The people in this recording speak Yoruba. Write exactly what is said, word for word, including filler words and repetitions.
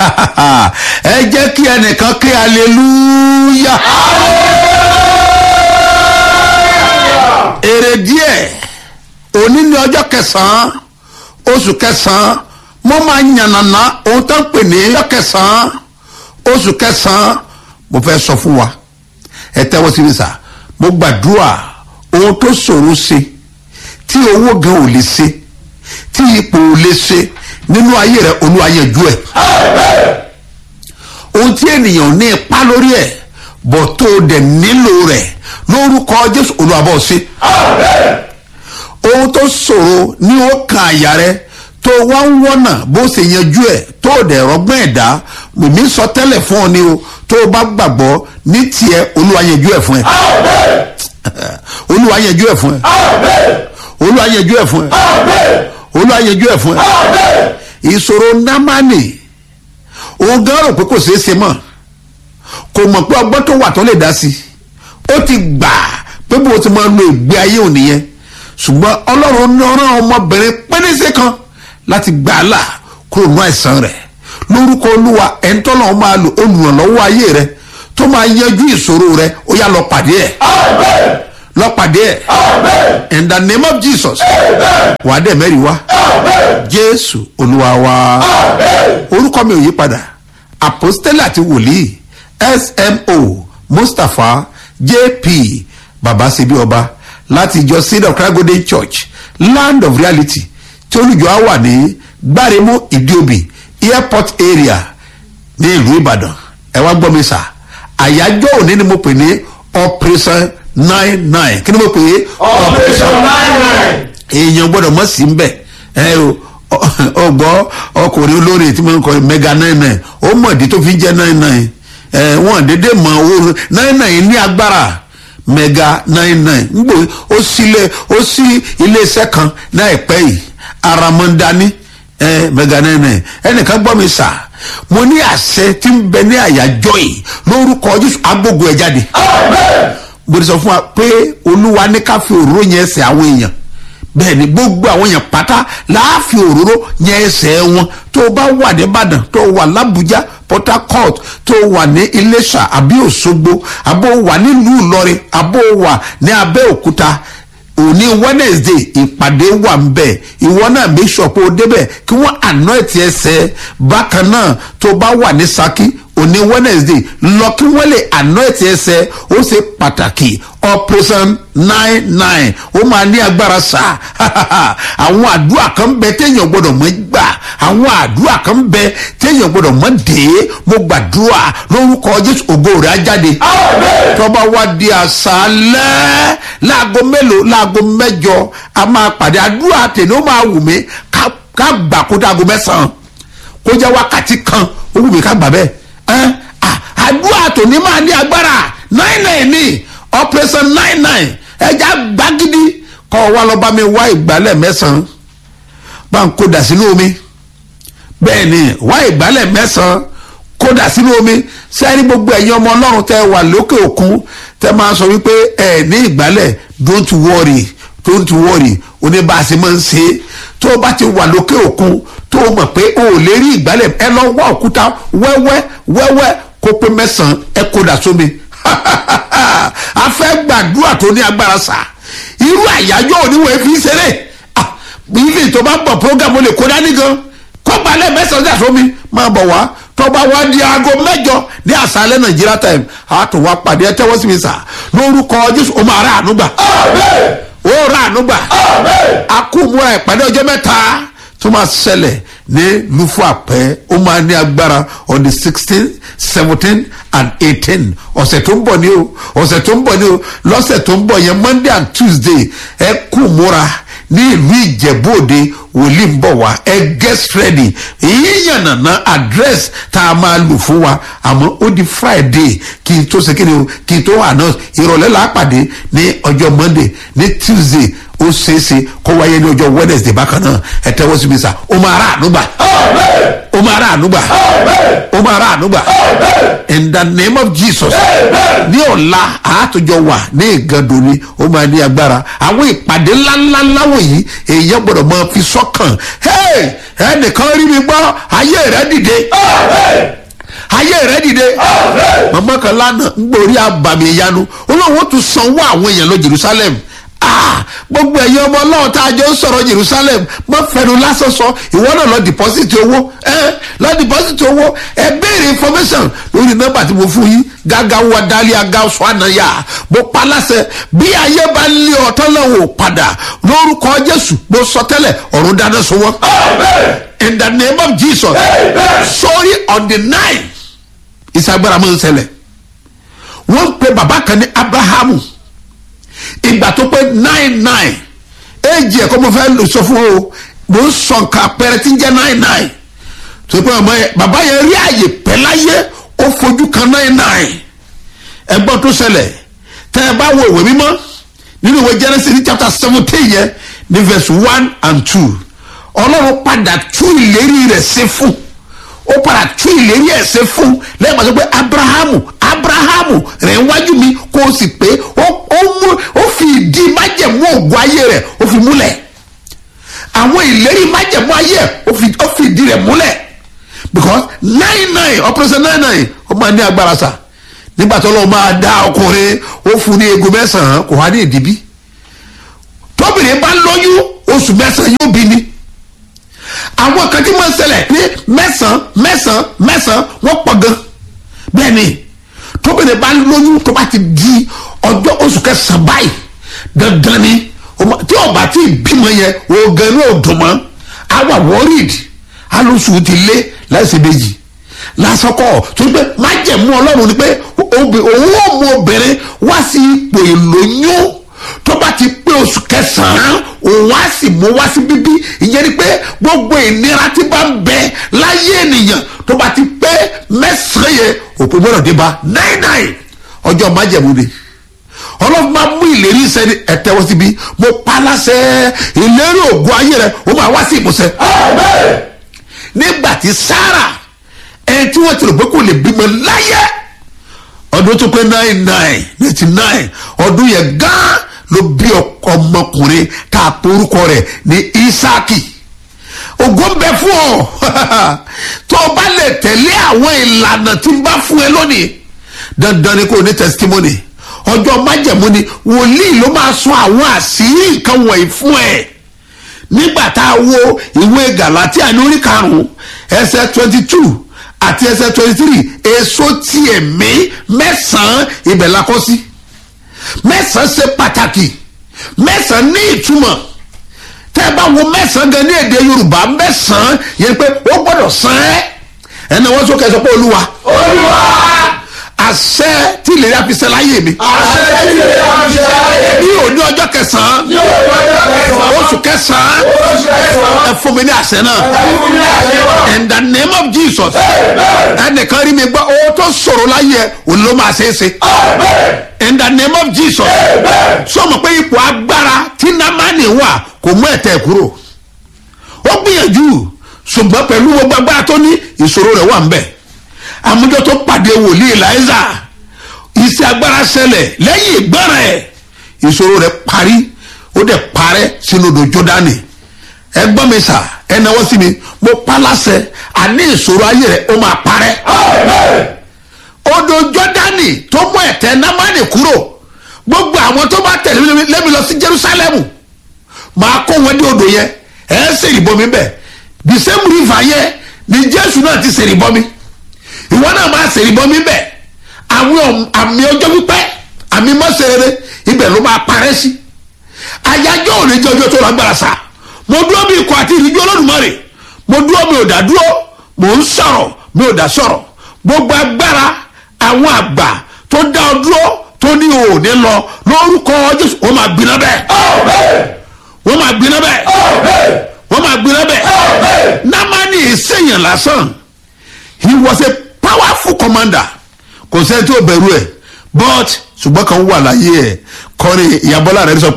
ẹ jẹ́ kí ẹnìkan kí hallelujah. èrè díẹ̀ òní ní ọjọ́ kẹsàn-án oṣù kẹsàn-án mo máa yànnàná ohun tó ń pè ní ọjọ́ kẹsàn-án oṣù kẹsàn-án mo fẹ́ sọ fún wa ẹ tẹ́wọ́ sí mi sà mo gbàdúrà ohun tó ṣòro ṣe tí owó gan ò lè ṣe tí ipò ò lè ṣe nínú ayé rẹ Olúwa yanjú ẹ. ohun tí ènìyàn ní ipá lórí ẹ bọ̀ tó dẹ̀ nílò rẹ̀ lórúkọ Jésù Olúwa bọ́ ṣe. ohun tó ṣòro ní ó kan àyà rẹ tó wá ń wọ́nà bó ṣe yanjú ẹ̀ tó dẹ̀ rọgbọ́n ẹ̀dá mímí sọ tẹ́lẹ̀ fún ọ ni o tó o bá gbàgbọ́ ní tiẹ̀ Olúwa yanjú ẹ̀ fún ẹ. Olúwa yanjú ẹ̀ fún ẹ. Olúwa yanjú ẹ̀ fún ẹ. Olúwa yanjú ẹ̀ fún ẹ. ìṣòro Námánì òun gan rò pé kò ṣeé ṣe mọ́ kò mọ̀ pé ọgbọ́n tó wà tó lè dá sí i ó ti gbà pé bó ti máa lo ìgbé ayé òní yẹn ṣùgbọ́n Ọlọ́run rán ọmọbìnrin pẹ́ẹ́nẹ́sẹ̀ kan láti gbà á là kúrò ní àìsàn rẹ̀ lórúkọ Olúwa ẹni tọ́lọ́run máa lo olùrànlọ́wọ́ ayé rẹ̀ tó máa yanjú ìṣòro rẹ̀ ó yá lọ pàdé ẹ̀ lọ pàdé ẹ̀ in the name of Jesus wàá dẹ̀ mẹ́rin wá Jésù Olúwa wa orúkọ mi ò yí padà àpọ́stélì àti wòlíì S M O Mustapha J P Babasebi Ọba láti ìjọ Seed of Christ Golden Church Land of Reality tí olùjọ á wà ní Gbáremú Ìdíòbí airport area ní ìlú Ìbàdàn. ẹ wá gbọ́ mi sà àyájọ́ òní ni mo pè ní operation nine nine kí ni mo pè é operation nine nine. èèyàn gbọ́dọ̀ mọ̀ sí ń bẹ̀ ẹ o ọgbọ́ ọkùnrin olórin tí mo ń kọ mega nine nine ó mọ̀ ìdí tó fi jẹ́ nine nine ẹ wọ́n dédé mọ̀ owó nine nine ní agbára mega nine nine ngbò ó sílẹ̀ ó sí iléeṣẹ́ kan náà ẹ̀pẹ́ yìí aramọ́ndání ẹ mega nine nine ẹnìkan gbọ́ mi sà mo ní àṣẹ tí ń bẹ ní àyájọ́ yìí lórúkọ Jésù agbógun ẹ̀ jáde. mo ti sọ fún wa pé Olúwa ní ká fi òróró yẹn ẹsẹ̀ àwọn èèyàn bẹ́ẹ̀ ni gbogbo àwọn èèyàn pátá láàfin òróró yẹn ẹsẹ̀ wọn tó bá wà ní Ìbàdàn tó wà l'Àbújá Port Harcourt tó wà ní Iléṣà àbí Òṣogbo àbó wà nílùú Ìlọrin àbó wà ní Abẹ́òkúta òní Wednesday ìpàdé wà ń bẹ̀ ìwọ náà make sure pé o débẹ̀ kí wọ́n anoint ẹsẹ̀ bákan náà tó bá wà ní Ṣakí òní Wednesday lọ kí wọ́n lè anoint ẹsẹ̀ ó ṣe pàtàkì operation nine nine ó máa ní agbára sá àwọn àdúrà kan bẹ téèyàn gbọ́dọ̀ mọ̀ gbà àwọn àdúrà kan bẹ téèyàn gbọ́dọ̀ mọ̀ dé mo gbàdúrà lórúkọ Jésù ògo rẹ̀ á jáde tó bá wá di àṣálẹ́ láago mélòó láago mẹ́jọ a máa pàdé àdúrà tèmi ó máa wù mí ká gbà kó dáago mẹ́sàn-án kó jẹ́ wákàtí kan ó wù mí ká gbà bẹ́ẹ̀ ẹ́ àdúrà tòní máa ní agbára nine nine ní operation nine nine ẹja gbagidi kọ́ wa lọ bá mi wá ìgbálẹ̀ mẹ́sàn-án bá ń kó dà sínú omi bẹ́ẹ̀ ni wá ìgbálẹ̀ mẹ́sàn-án kó dà sínú omi sẹ́ni gbogbo ẹ̀yin ọmọ Ọlọ́run tẹ́ wà lókè òkun tẹ́ máa sọ wípé ẹ̀ ní ìgbálẹ̀ don't worry don't worry oníbàásí máa ń ṣe é tó o bá ti wà lókè òkun tó o mọ̀ pé o ò lè rí ìgbálẹ̀ ẹ lọ wá òkúta wẹ́wẹ́ wẹ́wẹ́ kó pé mẹ́sàn-án ẹ kó dà sómi a fẹ́ gbàdúrà tó ní agbára sá irú àyájọ́ oníwèé fi ṣeré ilé tó bá bọ̀ program lè kó dání gan kó balẹ̀ mẹ́sàn-án dà sómi máa bọ̀ wá tó bá wá di aago mẹ́jọ ní àṣálẹ́ Nàìjíríà time a tó wá pàdé ẹ tẹ́wọ́ sí mi sá lórúkọ Jésù ó máa rà àánú gbà ó rà àánú gbà a kú múra ìpàdé ọjọ́ mẹ́ta tó máa ṣẹlẹ̀ ní Lúfúàpẹ́ ó máa ní agbára on the sixteen seventeen and eighteen ọ̀sẹ̀ tó ń bọ̀ ní o ọ̀sẹ̀ tó ń bọ̀ ní o lọ́sẹ̀ tó ń bọ̀ yẹn Monday and Tuesday ẹ kú múra ní ìlú Ìjẹ̀bú Òde wòlíì ń bọ̀ wá ẹ get ready yíyan nàná address tá a máa lò fún wa àmọ́ ó di Friday kí n tó ṣe kí ni o kí n tó announce ìrọ̀lẹ́ là á pàdé ní ọjọ́ Monday ní Tuesday ó ṣeéṣe kó wáyé ní ọjọ́ Wednesday bákan náà ẹ tẹ́wọ́ sí mi sá ó máa rà ànúgbà ó máa rà ànúgbà ó máa rà ànúgbà in the name of Jesus ní ọ̀la àtòjọ wà ní Ìgàndò ni ó máa ní agbára àwọn ìpàdé ńláńláńlá wọ̀nyí èèyàn gbọ́dọ̀ máa fi sọ́kàn ẹnìkan rí mi gbọ́ ayé rẹ̀ dìde ayé rẹ dìde. màmá kan lánàá ń gbòòrí àbàmì ìyanu olóhùn tún sanwó àwọn èèyàn lọ Jerusalem. gbogbo ẹ̀yin ọmọ ọlọ́run tá a jọ ń sọ̀rọ̀ Jerusalem má fẹnu lásán sọ ìwọ náà lọ deposit owó ẹ lọ deposit owó ẹ béèrè information lórí nọ́mbà tí mo fún yín gágá wa dálé aga sọ ànáyà mo pa láṣẹ bí ayé bá lé ọ̀tọ́ lọ́wọ́ padà lórúkọ Jésù mo sọ tẹ́lẹ̀ ọ̀run dáná sun wọ́n. In the name of Jesus. Sorry on the nine ìsagbára máa ń ṣẹlẹ̀ wọ́n pe bàbá kan ní Abrahamu ìgbà tó pé nine nine éèjì ẹ̀kọ́ mo fẹ́ lò sọ fún o mo ń sọ nǹkan àpẹẹrẹ tí ń jẹ́ nine nine tó pé ọmọ yẹn bàbá yẹn rí àyè pẹ́ láyé ó fojú kan nine nine ẹgbọ́n tó ṣẹlẹ̀ tẹ́ ẹ bá wo ìwé mímọ́ nínú ìwé Genesis ní chapter seventeen yẹn ní verse one and two ọlọ́run padà tú ìlérí rẹ̀ ṣe fún ó padà tú ìlérí ẹ̀ ṣe fún lẹ́yìn pàṣẹ pé Abrahamu Abrahamu rẹ̀ wájú mi kó o sì pé ó mú ó fi ìdí májẹ̀mú ògùn ayé rẹ̀ ó fi múlẹ̀ àwọn ìlérí májẹ̀mú ayé ó fi ó fi ìdí rẹ̀ múlẹ̀ because nine nine operation nine nine ó máa ní agbára sà nígbà tó lọ́ọ́ máa dá ọkùnrin ó fún ní egun mẹ́sàn-án kò wá ní ìdíbí tóbìnrin bá lóyún oṣù mẹ́sàn-án yóò bí ni àwọn kan tí wọ́n ń ṣẹlẹ̀ ní mẹ́sàn-án mẹ́sàn-án mẹ́sàn-án wọ́n pọ̀ gan bẹ́ẹ̀ ni tóbìnrin bá lóyún tó bá ti di ọjọ́ oṣù kẹsàn-án báyìí dandan ni tí ọba tí bímọ yẹn oògùn inú òdùn mọ́ àwa worried alóṣù ti lé láìsí méjì lásọkọ tó gbé májẹ̀mú ọlọ́run ni pé òun ò mú obìnrin wá sí ipò ìlóyún tó bá ti pé oṣù kẹsàn-án òun á sì mú wá sí bíbí ìyẹn ni pé gbogbo ìnira tí bá ń bẹ láyé ènìyàn tó bá ti pé mẹ́sàn-án yẹn òpin gbọ́dọ̀ dé bá nine nine ọjọ́ májẹ̀mú ni ọlọ́run máa mú ìlérí sẹ́ni ẹ̀tẹ́wọ́ síbi mo pa láṣẹ ìlérí ògùn ayé rẹ ó máa wá sí ìmúṣẹ. nígbà tí Sárà ẹni tí wọ́n ti rò pé kò lè bímọ láyé ọdún tó pé nine nine ninety nine ọdún yẹn gán ló bí ọmọkùnrin tá a porúkọ rẹ̀ ní Ísáàkì ògo ń bẹ fún ọ tó o bá lè tẹ̀lé àwọn ìlànà tí n bá fún ẹ lónìí dandan ni kò ní testimony ọjọ́ májẹ̀mú ni wòlíì ló máa sọ àwọn àṣírí nǹkan wọ̀nyí fún ẹ nígbà tá a wo ìwé Gàlátíà ní orí karùn-ún ẹsẹ̀ twenty two àti ẹsẹ̀ twenty three èso ti ẹ̀mí mẹ́sàn-án ibẹ̀ la kọ́ sí mẹ́sàn-án ṣe pàtàkì mẹ́sàn-án ní ìtumọ̀ tẹ́ ẹ bá wo mẹ́sàn-án gan ní èdè Yorùbá mẹ́sàn-án yẹn pé ó gbọ́dọ̀ san ẹ́ ẹ̀nà wọ́n sọ kẹsàn-án pé Olúwa Olúwa àṣẹ tí ìlérí àfisẹ́ láyé mi àṣẹ tí ìlérí àfisẹ́ láyé mi ní òní ọjọ́ kẹsàn-án ní òní ọjọ́ kẹsàn-án oṣù kẹsàn-án oṣù kẹsàn-án ẹ fún mi ní àṣẹ náà ẹ fún mi ní àṣẹ náà in the name of Jesus ẹnìkan rí mi gbọ́ owó tó sọ̀rọ̀ láyé ẹ̀ òun ló máa ṣe é ṣe in the name of Jesus sọmọ pé ipò agbára tí Námánì wà kò mú ẹ̀tẹ̀ kúrò ó gbìyànjú ṣùgbọ́n pẹ̀lú gbogbo agbára tó ní ìṣòro rẹ̀ wà ń bẹ̀ àmújọ tó pàdé wòlíì Èlíjà iṣẹ́ agbára ṣẹlẹ̀ lẹ́yìn ìgbọ́ràn ẹ̀ ìṣòro rẹ̀ parí ó dẹ̀ parẹ́ sínú odò Jọ́dánì ẹgbọ́n mi sà ẹ náwó sí mi mo pa láṣẹ àní ìṣòro ayé rẹ̀ ó máa parẹ́ odò Jọ́dánì tó mú ẹ̀tẹ̀ Námánì kúrò gbogbo àwọn tó bá tẹ̀lé lẹ́mi lọ sí Jerúsálẹ́mù máa kó wọn dé odò yẹn ẹ̀ ń ṣèrì bọmi bẹ́ẹ̀ the same river yẹn ni Jésù náà ti ṣèrì bọmi ìwọ náà máa ṣèrì bọmi bẹ́ẹ̀ àwọn àmì ọjọ́ pípẹ́ àmì mọ́sẹ̀rẹ̀ ibẹ̀ ló máa parẹ́ sí àyájọ́ òní jẹ́ ọjọ́ tó lágbára sá mo dúró bí ikọ̀ àti ìrìnjú Olódùmarè mo dúró mi ò dá dúró mo ń sọ̀rọ̀ mi ò dá sọ̀rọ̀ gbogbo agbára àwọn àgbà tó dá ọ dúró tó ní òní lọ lórúkọ Jésù wọ́n máa gbiná bẹ́ẹ̀ wọ́n máa gbiná bẹ́ẹ̀ wọ́n máa gbiná bẹ́ẹ̀ Námánì ìsèyàn lásán he was a powerful commander kò sẹ́ni tó bẹ̀rù ẹ̀ but ṣùgbọ́n kan wà láyé ẹ̀ kọ́ni ìyàbọ̀lá rẹ̀ sọ